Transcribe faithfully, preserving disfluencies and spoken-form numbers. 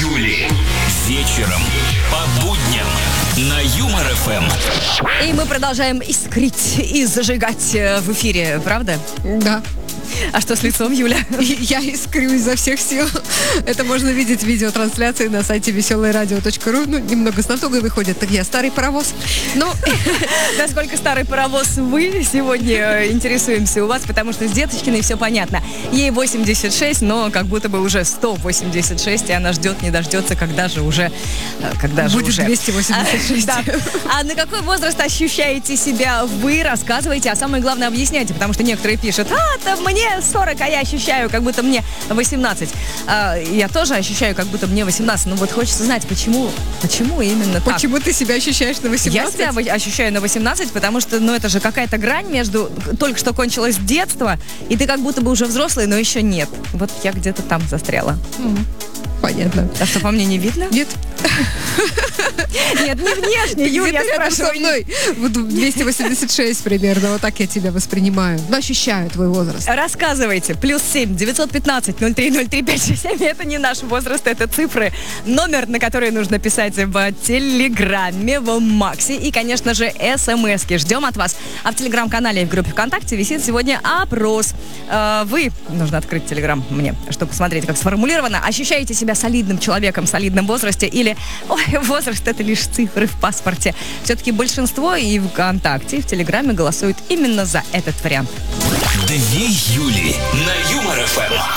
Юли. Вечером по будням на Юмор эф эм. И мы продолжаем искрить и зажигать в эфире, правда? Да. А что с лицом, Юля? Я искрю изо всех сил. Это можно видеть в видеотрансляции на сайте веселое радио точка ру. Ну, немного с натугой выходит. Так я старый паровоз. Ну, насколько старый паровоз вы сегодня интересуемся у вас, потому что с Деточкиной все понятно. Ей восемьдесят шесть, но как будто бы уже сто восемьдесят шесть, и она ждет, не дождется, когда же уже... Когда же Будет уже. двести восемьдесят шесть. Да. А на какой возраст ощущаете себя вы? Рассказывайте, а самое главное объясняйте, потому что некоторые пишут: а, там мне сорок, а я ощущаю, как будто мне восемнадцать. А, я тоже ощущаю, как будто мне восемнадцать. Но вот хочется знать, почему, почему именно так. Почему ты себя ощущаешь на восемнадцать? Я себя ощущаю на восемнадцать, потому что, ну, это же какая-то грань между только что кончилось детство, и ты как будто бы уже взрослый, но еще нет. Вот я где-то там застряла. Mm. Понятно. А что, по мне не видно? Нет. Нет, не внешне, Юля, я спрашиваю. Со мной. Вот двести восемьдесят шесть примерно, вот так я тебя воспринимаю. Но ощущаю твой возраст. Рассказывайте. Плюс семь девятьсот пятнадцать ноль три ноль три пять шесть семь. Это не наш возраст, это цифры. Номер, на который нужно писать в Телеграме, в Максе. И, конечно же, смски. Ждем от вас. А в Телеграм-канале и в группе ВКонтакте висит сегодня опрос. Вы, нужно открыть Телеграм мне, чтобы посмотреть, как сформулировано. Ощущаете себя солидным человеком в солидном возрасте или, ой, возраст это лишь цифры в паспорте? Все-таки большинство и в ВКонтакте, и в Телеграме голосуют именно за этот вариант. Две Юли на Юмор эф эм.